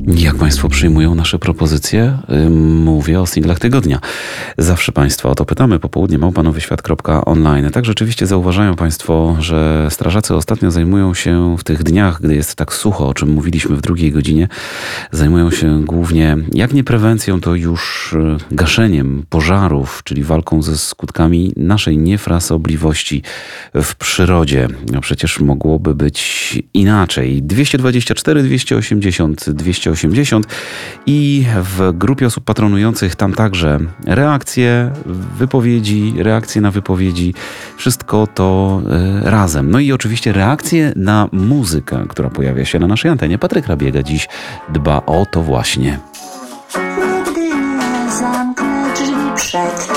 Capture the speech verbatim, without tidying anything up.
Jak Państwo przyjmują nasze propozycje? Mówię o singlach tygodnia. Zawsze Państwa o to pytamy. Popołudnie małpa nowy świat kropka online. Tak rzeczywiście zauważają Państwo, że strażacy ostatnio zajmują się w tych dniach, gdy jest tak sucho, o czym mówiliśmy w drugiej godzinie, zajmują się głównie, jak nie prewencją, to już gaszeniem pożarów, czyli walką ze skutkami naszej niefrasobliwości w przyrodzie. No przecież mogłoby być inaczej. dwieście dwadzieścia cztery, dwieście osiemdziesiąt, dwieście osiemdziesiąt i w grupie osób patronujących tam także reakcje, wypowiedzi, reakcje na wypowiedzi, wszystko to y, razem. No i oczywiście reakcje na muzykę, która pojawia się na naszej antenie. Patryk Rabiega dziś dba o to właśnie. Nigdy nie zamknę drzwi przed